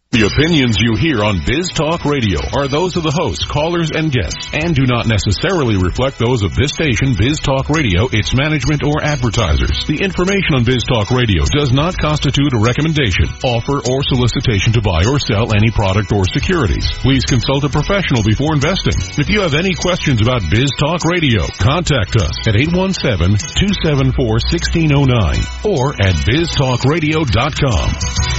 The opinions you hear on Biz Talk Radio are those of the hosts, callers, and guests, and do not necessarily reflect those of this station, Biz Talk Radio, its management, or advertisers. The information on Biz Talk Radio does not constitute a recommendation, offer, or solicitation to buy or sell any product or securities. Please consult a professional before investing. If you have any questions about Biz Talk Radio, contact us at 817-274-1609 or at biztalkradio.com.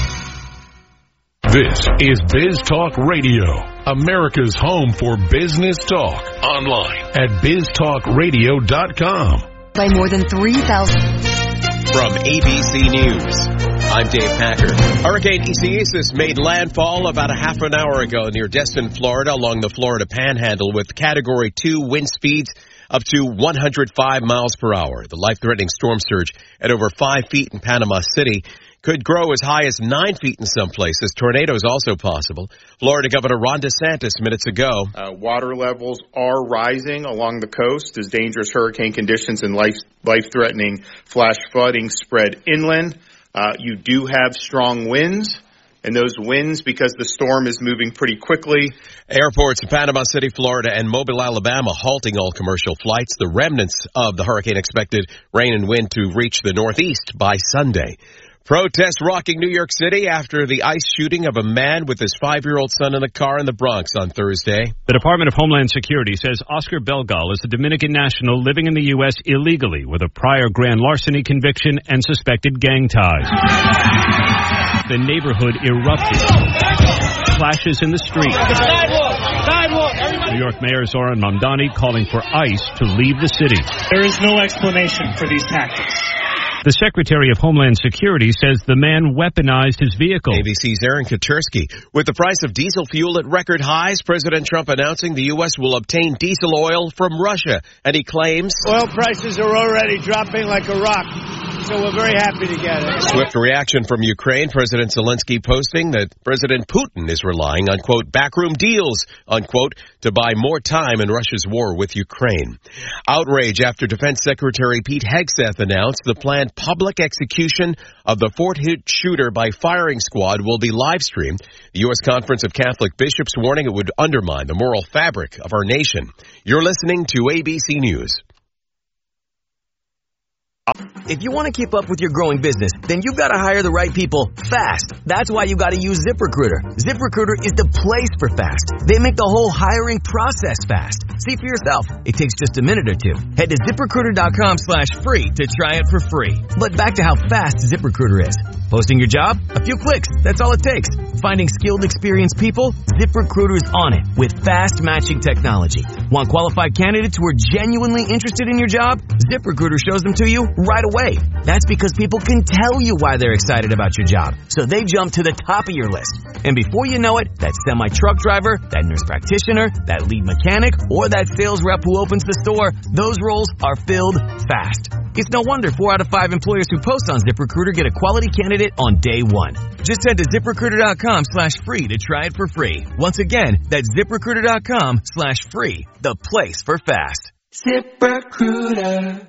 This is Biz Talk Radio, America's home for business talk. Online at biztalkradio.com. By more than 3,000. From ABC News, I'm Dave Packer. Hurricane Isaias made landfall about a half an hour ago near Destin, Florida, along the Florida Panhandle with Category 2 wind speeds up to 105 miles per hour. The life-threatening storm surge at over 5 feet in Panama City could grow as high as 9 feet in some places. Tornadoes also possible. Florida Governor Ron DeSantis minutes ago. Water levels are rising along the coast as dangerous hurricane conditions and life-threatening flash flooding spread inland. You do have strong winds. And those winds, because the storm is moving pretty quickly. Airports in Panama City, Florida, and Mobile, Alabama, halting all commercial flights. The remnants of the hurricane expected rain and wind to reach the Northeast by Sunday. Protests rocking New York City after the ICE shooting of a man with his 5-year-old son in the car in the Bronx on Thursday. The Department of Homeland Security says Oscar Belgal is a Dominican national living in the U.S. illegally with a prior grand larceny conviction and suspected gang ties. The neighborhood erupted. Clashes in the street. New York Mayor Zoran Mamdani calling for ICE to leave the city. There is no explanation for these tactics. The Secretary of Homeland Security says the man weaponized his vehicle. ABC's Aaron Katersky. With the price of diesel fuel at record highs, President Trump announcing the U.S. will obtain diesel oil from Russia. And he claims oil prices are already dropping like a rock, so we're very happy to get it. Swift reaction from Ukraine. President Zelensky posting that President Putin is relying on, quote, backroom deals, unquote, to buy more time in Russia's war with Ukraine. Outrage after Defense Secretary Pete Hegseth announced the planned public execution of the Fort Hood shooter by firing squad will be live streamed. The U.S. Conference of Catholic Bishops warning it would undermine the moral fabric of our nation. You're listening to ABC News. If you want to keep up with your growing business, then you've got to hire the right people fast. That's why you got to use ZipRecruiter. ZipRecruiter is the place for fast. They make the whole hiring process fast. See for yourself. It takes just a minute or two. Head to ZipRecruiter.com/free to try it for free. But back to how fast ZipRecruiter is. Posting your job? A few clicks. That's all it takes. Finding skilled, experienced people? ZipRecruiter's on it with fast matching technology. Want qualified candidates who are genuinely interested in your job? ZipRecruiter shows them to you right away. That's because people can tell you why they're excited about your job, so they jump to the top of your list. And before you know it, that semi-truck driver, that nurse practitioner, that lead mechanic, or that sales rep who opens the store, those roles are filled fast. It's no wonder 4 out of 5 employers who post on ZipRecruiter get a quality candidate on day one. Just head to ZipRecruiter.com/free to try it for free. Once again, that's ZipRecruiter.com/free, the place for fast. ZipRecruiter.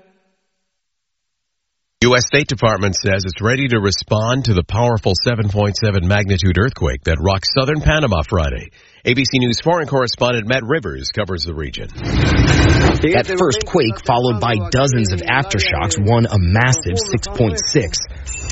U.S. State Department says it's ready to respond to the powerful 7.7 magnitude earthquake that rocked southern Panama Friday. ABC News foreign correspondent Matt Rivers covers the region. That first quake, followed by dozens of aftershocks, won a massive 6.6.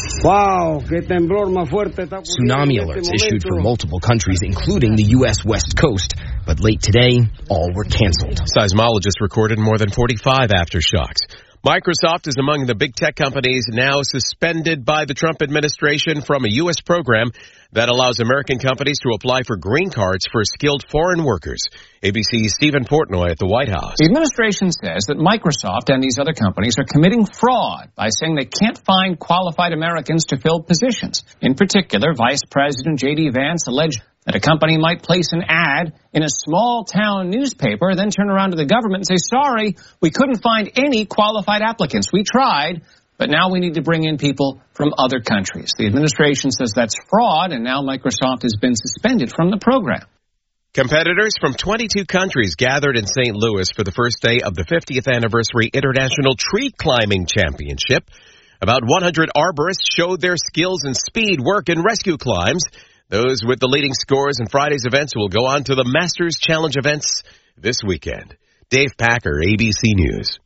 Tsunami alerts issued for multiple countries, including the U.S. West Coast. But late today, all were canceled. Seismologists recorded more than 45 aftershocks. Microsoft is among the big tech companies now suspended by the Trump administration from a U.S. program that allows American companies to apply for green cards for skilled foreign workers. ABC's Stephen Portnoy at the White House. The administration says that Microsoft and these other companies are committing fraud by saying they can't find qualified Americans to fill positions. In particular, Vice President J.D. Vance alleged that a company might place an ad in a small-town newspaper, then turn around to the government and say, sorry, we couldn't find any qualified applicants. We tried, but now we need to bring in people from other countries. The administration says that's fraud, and now Microsoft has been suspended from the program. Competitors from 22 countries gathered in St. Louis for the first day of the 50th Anniversary International Tree Climbing Championship. About 100 arborists showed their skills in speed, work, and rescue climbs. Those with the leading scores in Friday's events will go on to the Masters Challenge events this weekend. Dave Packer, ABC News.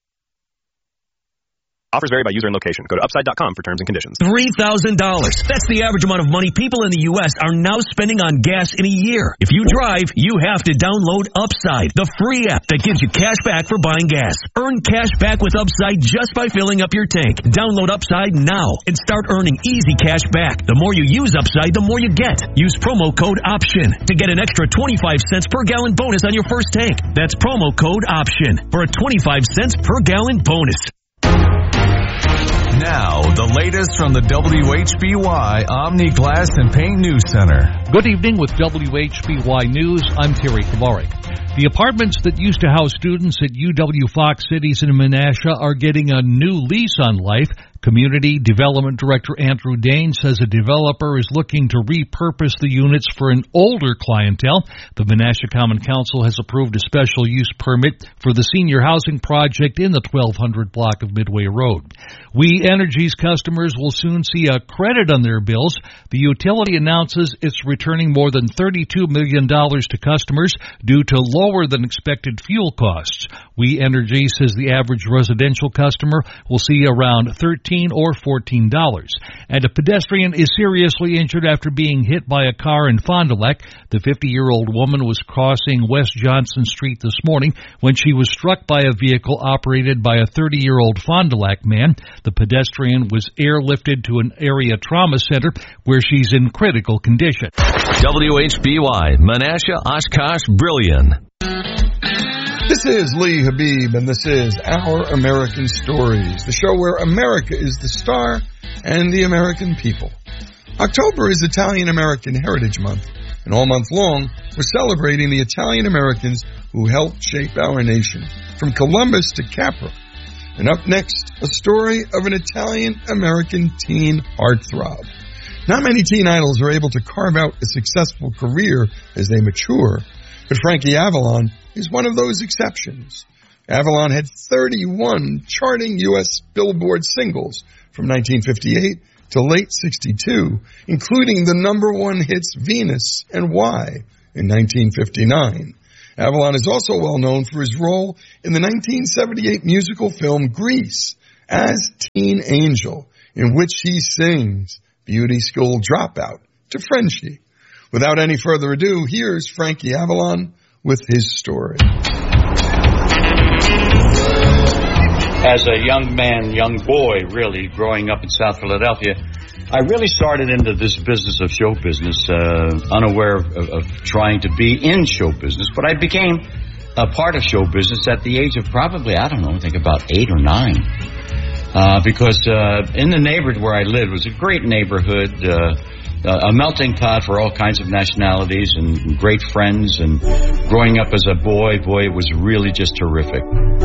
Offers vary by user and location. Go to Upside.com for terms and conditions. $3,000. That's the average amount of money people in the U.S. are now spending on gas in a year. If you drive, you have to download Upside, the free app that gives you cash back for buying gas. Earn cash back with Upside just by filling up your tank. Download Upside now and start earning easy cash back. The more you use Upside, the more you get. Use promo code OPTION to get an extra 25 cents per gallon bonus on your first tank. That's promo code OPTION for a 25 cents per gallon bonus. Now, the latest from the WHBY Omni Glass and Paint News Center. Good evening with WHBY News. I'm Terry Kavarik. The apartments that used to house students at UW Fox Cities in Menasha are getting a new lease on life. Community Development Director Andrew Dane says a developer is looking to repurpose the units for an older clientele. The Menasha Common Council has approved a special use permit for the senior housing project in the 1200 block of Midway Road. We Energy's customers will soon see a credit on their bills. The utility announces it's returning more than $32 million to customers due to lower than expected fuel costs. We Energy says the average residential customer will see around $13 or $14. And a pedestrian is seriously injured after being hit by a car in Fond du Lac. The 50-year-old woman was crossing West Johnson Street this morning when she was struck by a vehicle operated by a 30-year-old Fond du Lac man. The pedestrian was airlifted to an area trauma center where she's in critical condition. WHBY, Menasha, Oshkosh, Brillion. This is Lee Habib, and this is Our American Stories, the show where America is the star and the American people. October is Italian American Heritage Month, and all month long, we're celebrating the Italian Americans who helped shape our nation, from Columbus to Capra. And up next, a story of an Italian American teen heartthrob. Not many teen idols are able to carve out a successful career as they mature, but Frankie Avalon is one of those exceptions. Avalon had 31 charting U.S. Billboard singles from 1958 to late 62, including the number one hits Venus and Why in 1959. Avalon is also well known for his role in the 1978 musical film Grease as Teen Angel, in which he sings Beauty School Dropout to Frenchie. Without any further ado, here's Frankie Avalon with his story. As a young boy, really, growing up in South Philadelphia, I really started into this business of show business, unaware of trying to be in show business, but I became a part of show business at the age of probably, I think about 8 or 9. Because in the neighborhood where I lived was a great neighborhood, a melting pot for all kinds of nationalities and great friends. And growing up as a boy, it was really just terrific.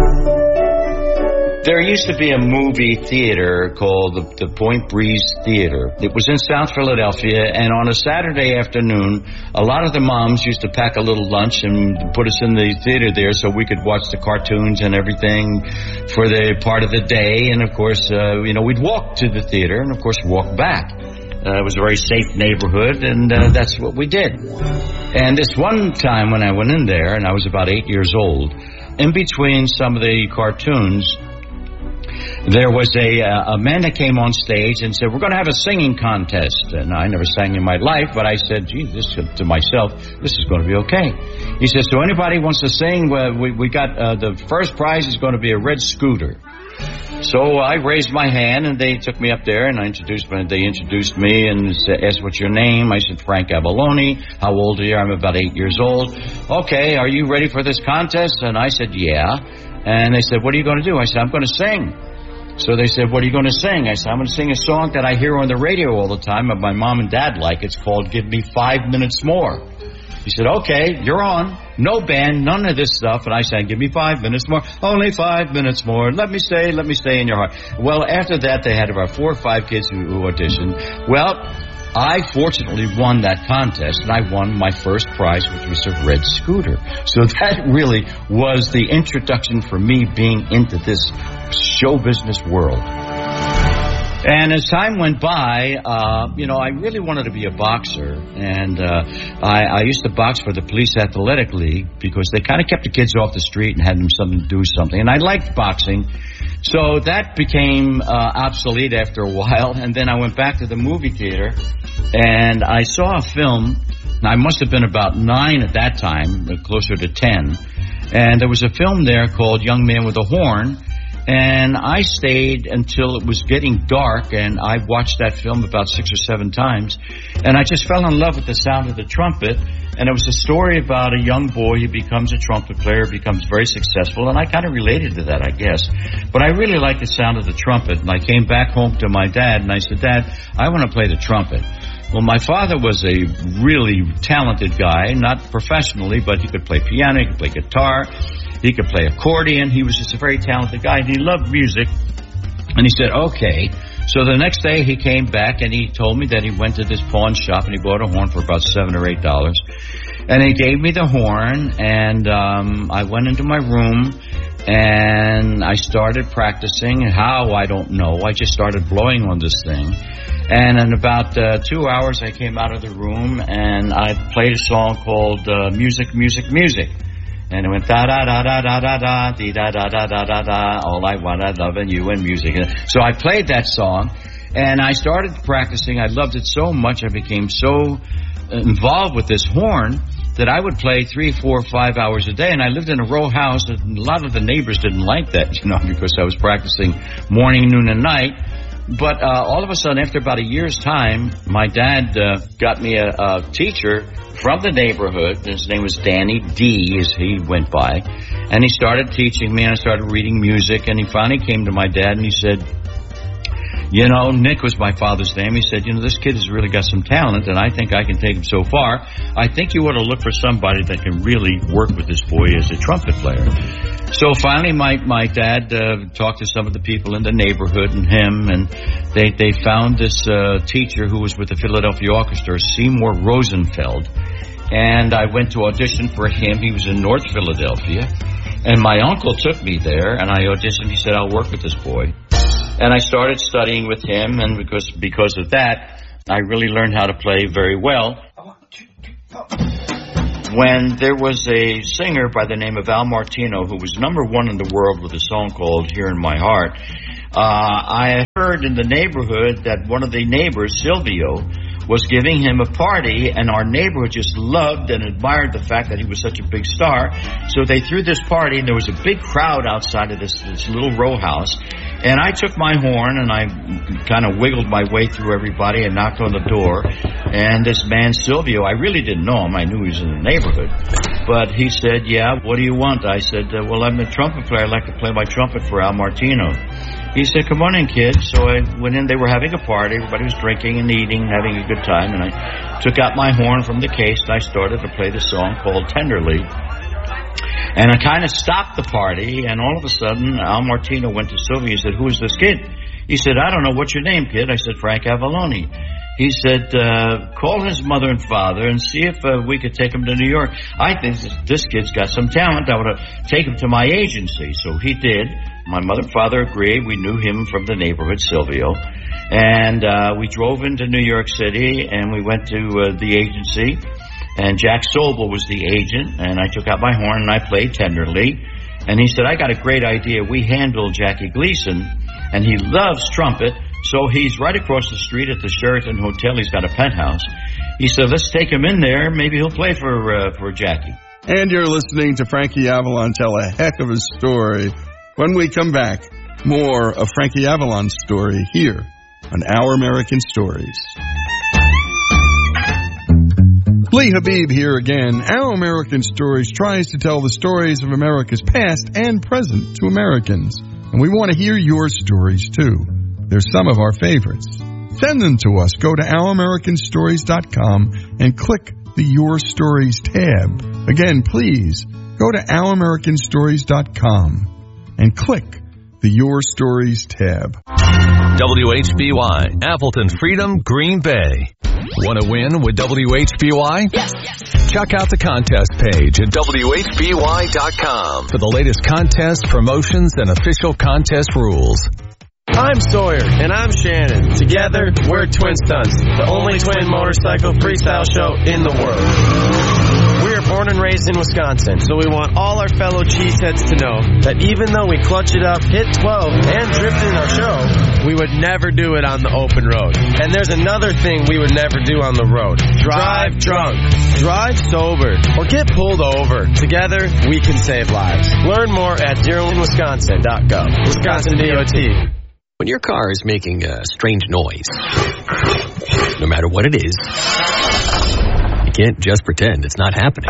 There used to be a movie theater called the Point Breeze Theater. It was in South Philadelphia, and on a Saturday afternoon, a lot of the moms used to pack a little lunch and put us in the theater there so we could watch the cartoons and everything for the part of the day. And, of course, we'd walk to the theater and, of course, walk back. It was a very safe neighborhood, and that's what we did. And this one time when I went in there, and I was about 8 years old, in between some of the cartoons, there was a man that came on stage and said, "We're going to have a singing contest." And I never sang in my life, but I said, to myself, this is going to be okay. He said, "So anybody wants to sing? Well, we got the first prize is going to be a red scooter." So I raised my hand, and they took me up there, and they introduced me and asked, "What's your name?" I said, "Frank Avaloni." "How old are you?" "I'm about 8 years old." "Okay, are you ready for this contest?" And I said, "Yeah." And they said, "What are you going to do?" I said, "I'm going to sing." So they said, "What are you going to sing?" I said, "I'm going to sing a song that I hear on the radio all the time, and my mom and dad like. It's called Give Me 5 Minutes More." He said, "Okay, you're on. No band, none of this stuff." And I sang, "Give me 5 minutes more, only 5 minutes more. Let me stay in your heart." Well, after that, they had about 4 or 5 kids who auditioned. Well, I fortunately won that contest, and I won my first prize, which was a red scooter. So that really was the introduction for me being into this show business world. And as time went by, I really wanted to be a boxer. And I used to box for the Police Athletic League because they kind of kept the kids off the street and had them do something. And I liked boxing. So that became obsolete after a while. And then I went back to the movie theater and I saw a film. I must have been about 9 at that time, closer to 10. And there was a film there called Young Man with a Horn. And I stayed until it was getting dark, and I watched that film about 6 or 7 times. And I just fell in love with the sound of the trumpet. And it was a story about a young boy who becomes a trumpet player, becomes very successful. And I kind of related to that, I guess. But I really liked the sound of the trumpet. And I came back home to my dad, and I said, Dad, I want to play the trumpet. Well, my father was a really talented guy, not professionally, but he could play piano, he could play guitar, he could play accordion. He was just a very talented guy, and he loved music. And he said, okay. So the next day he came back, and he told me that he went to this pawn shop, and he bought a horn for about $7 or $8. And he gave me the horn, and I went into my room, and I started practicing. How, I don't know. I just started blowing on this thing. And in about 2 hours, I came out of the room, and I played a song called Music, Music, Music. And it went da-da-da-da-da-da-da, dee-da-da-da-da-da-da, all I want, I love, and you and music. So I played that song, and I started practicing. I loved it so much. I became so involved with this horn that I would play 3, 4, 5 hours a day. And I lived in a row house, and a lot of the neighbors didn't like that, because I was practicing morning, noon, and night. But all of a sudden, after about a year's time, my dad got me a teacher from the neighborhood. His name was Danny D, as he went by. And he started teaching me, and I started reading music. And he finally came to my dad, and he said, Nick was my father's name. He said, this kid has really got some talent, and I think I can take him so far. I think you ought to look for somebody that can really work with this boy as a trumpet player. So finally, my dad talked to some of the people in the neighborhood and him, and they found this teacher who was with the Philadelphia Orchestra, Seymour Rosenfeld. And I went to audition for him. He was in North Philadelphia. And my uncle took me there, and I auditioned. He said, I'll work with this boy. And I started studying with him, and because of that, I really learned how to play very well. When there was a singer by the name of Al Martino who was #1 in the world with a song called Here in My Heart, I heard in the neighborhood that one of the neighbors, Silvio, was giving him a party, and our neighborhood just loved and admired the fact that he was such a big star. So they threw this party, and there was a big crowd outside of this little row house. And I took my horn, and I kind of wiggled my way through everybody and knocked on the door. And this man, Silvio, I really didn't know him. I knew he was in the neighborhood. But he said, yeah, what do you want? I said, well, I'm a trumpet player. I'd like to play my trumpet for Al Martino. He said, come on in, kid. So I went in. They were having a party. Everybody was drinking and eating, having a good time. And I took out my horn from the case, and I started to play the song called Tenderly. And I kind of stopped the party, and all of a sudden, Al Martino went to Silvio and said, who is this kid? He said, I don't know. What's your name, kid? I said, Frank Avallone. He said, call his mother and father and see if we could take him to New York. I think this kid's got some talent. I want to take him to my agency. So he did. My mother and father agreed. We knew him from the neighborhood, Silvio. And we drove into New York City, and we went to the agency. And Jack Sobel was the agent, and I took out my horn and I played Tenderly. And he said, I got a great idea. We handled Jackie Gleason, and he loves trumpet, so he's right across the street at the Sheraton Hotel. He's got a penthouse. He said, let's take him in there. Maybe he'll play for Jackie. And you're listening to Frankie Avalon tell a heck of a story. When we come back, more of Frankie Avalon's story here on Our American Stories. Lee Habib here again. Our American Stories tries to tell the stories of America's past and present to Americans. And we want to hear your stories, too. They're some of our favorites. Send them to us. Go to OurAmericanStories.com and click the Your Stories tab. Again, please, go to OurAmericanStories.com and click the Your Stories tab. WHBY, Appleton Freedom, Green Bay. Want to win with WHBY? Yes. Check out the contest page at WHBY.com for the latest contests, promotions, and official contest rules. I'm Sawyer, and I'm Shannon. Together, we're Twin Stunts, the only twin motorcycle freestyle show in the world. We are born and raised in Wisconsin, so we want all our fellow cheeseheads to know that even though we clutch it up, hit 12, and drift in our show, we would never do it on the open road. And there's another thing we would never do on the road. Drive drunk, drive sober, or get pulled over. Together, we can save lives. Learn more at zeroinwisconsin.gov. Wisconsin DOT. When your car is making a strange noise, no matter what it is, you can't just pretend it's not happening.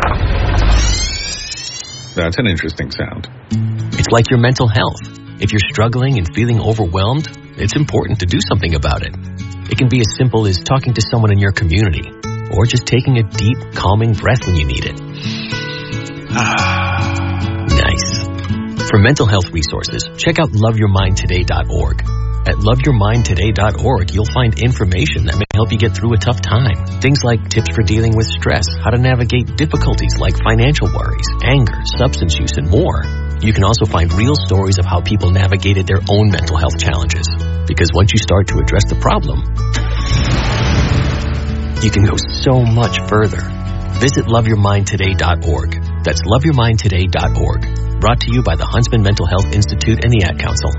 That's an interesting sound. It's like your mental health. If you're struggling and feeling overwhelmed, it's important to do something about it. It can be as simple as talking to someone in your community, or just taking a deep, calming breath when you need it. Nice. For mental health resources, check out loveyourmindtoday.org. At loveyourmindtoday.org, you'll find information that may help you get through a tough time. Things like tips for dealing with stress, how to navigate difficulties like financial worries, anger, substance use, and more. You can also find real stories of how people navigated their own mental health challenges. Because once you start to address the problem, you can go so much further. Visit loveyourmindtoday.org. That's loveyourmindtoday.org. Brought to you by the Huntsman Mental Health Institute and the Ad Council.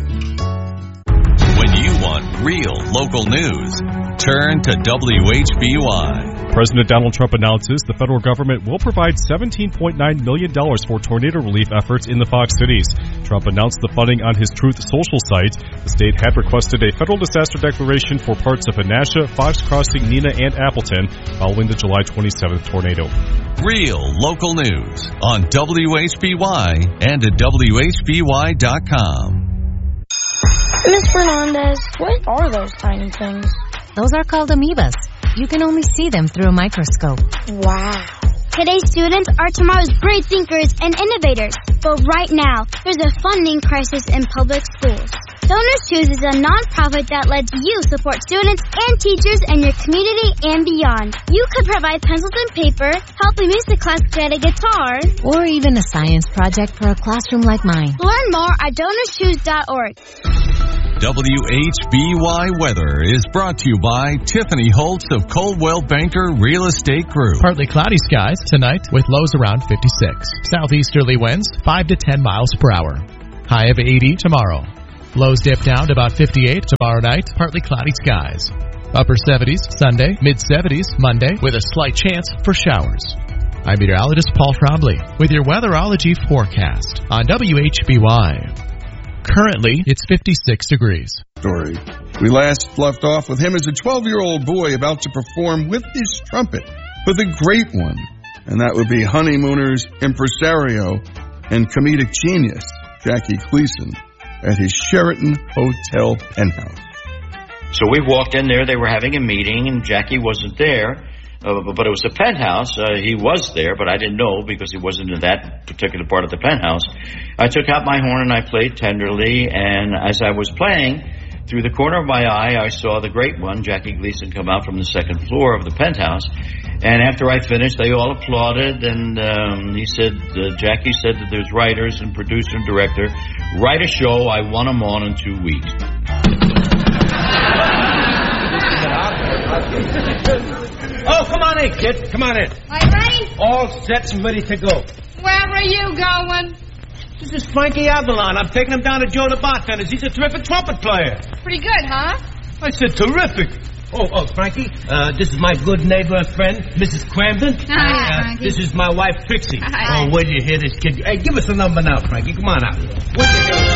When you want real local news, turn to WHBY. President Donald Trump announces the federal government will provide $17.9 million for tornado relief efforts in the Fox cities. Trump announced the funding on his Truth Social site. The state had requested a federal disaster declaration for parts of Menasha, Fox Crossing, Neenah, and Appleton following the July 27th tornado. Real local news on WHBY and at WHBY.com. Ms. Fernandez, what are those tiny things? Those are called amoebas. You can only see them through a microscope. Wow. Today's students are tomorrow's great thinkers and innovators. But right now, there's a funding crisis in public schools. Donors Choose is a nonprofit that lets you support students and teachers in your community and beyond. You could provide pencils and paper, help a music class get a guitar, or even a science project for a classroom like mine. Learn more at DonorsChoose.org. WHBY Weather is brought to you by Tiffany Holtz of Coldwell Banker Real Estate Group. Partly cloudy skies tonight with lows around 56. Southeasterly winds 5 to 10 miles per hour. High of 80 tomorrow. Lows dip down to about 58 tomorrow night. Partly cloudy skies. Upper 70s Sunday, mid 70s Monday with a slight chance for showers. I'm meteorologist Paul Trombley with your weatherology forecast on WHBY. Currently, it's 56 degrees. Story. We last left off with him as a 12-year-old boy about to perform with his trumpet for the great one. And that would be honeymooners, impresario, and comedic genius, Jackie Gleason, at his Sheraton Hotel penthouse. So we walked in there. They were having a meeting, and Jackie wasn't there. But it was a penthouse. He was there, but I didn't know because he wasn't in that particular part of the penthouse. I took out my horn and I played tenderly, and as I was playing, through the corner of my eye, I saw the great one, Jackie Gleason, come out from the second floor of the penthouse. And after I finished, they all applauded, and he said, Jackie said that there's writers and producer and director. Write a show. I want them on in 2 weeks. Oh, come on in, kid. Come on in. Are you ready? All set and ready to go. Where are you going? This is Frankie Avalon. I'm taking him down to Joe the bartender. He's a terrific trumpet player. Pretty good, huh? I said terrific. Oh, Frankie, this is my good neighbor and friend, Mrs. Cramden. Hi, Frankie. This is my wife, Trixie. Hi. Oh, when you hear this kid. Hey, give us a number now, Frankie. Come on out.